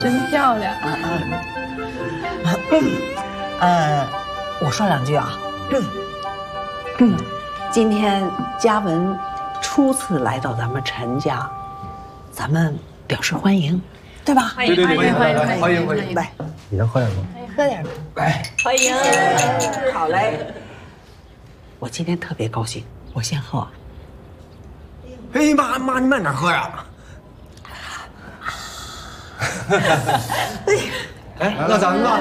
真漂亮。 我说两句啊。今天嘉文初次来到咱们陈家，咱们表示欢迎，对吧？ 欢迎欢迎欢迎！ 来， 你能喝点吗？ 喝点。 来， 欢迎。 好嘞。我今天特别高兴，我先喝。 哎妈，你慢点喝呀。哎，那咱们吧，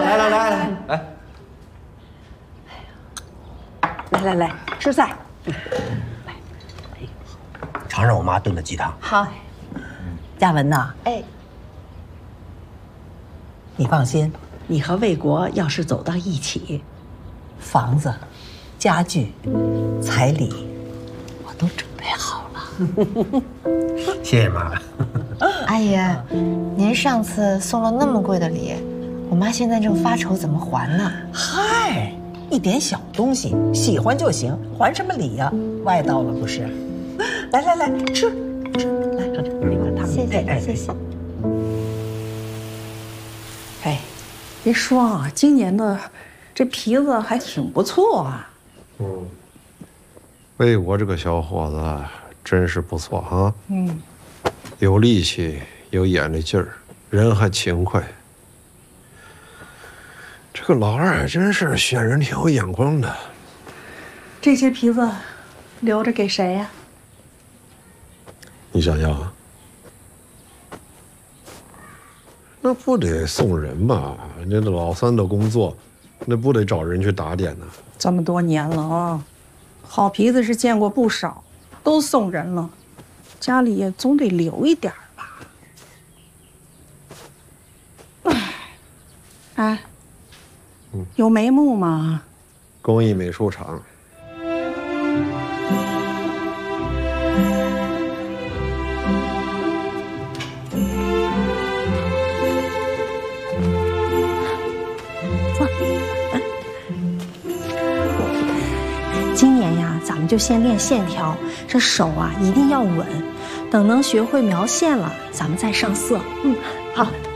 来，吃菜。 尝尝我妈炖的鸡汤。 好。嘉文呐， 哎， 你放心，你和魏国要是走到一起，房子、家具、彩礼，我都准备好了。 谢谢妈。 阿姨，您上次送了那么贵的礼，我妈现在正发愁怎么还呢。 嗨，一点小东西，喜欢就行，还什么礼呀？外道了不是？来，吃，来，你把它。 谢谢。 哎，别说啊，今年的这皮子还挺不错啊。 魏国这个小伙子真是不错啊。有力气，有眼力劲儿，人还勤快。这个老二真是选人挺有眼光的。 这些皮子留着给谁呀？ 你想要啊？那不得送人嘛？人家老三的工作，那不得找人去打点呢？ 这么多年了啊，好皮子是见过不少，都送人了，家里也总得留一点吧。哎，有眉目吗？ 工艺美术厂。 今年呀，咱们就先练线条，这手啊一定要稳。等能学会描线了，咱们再上色。好。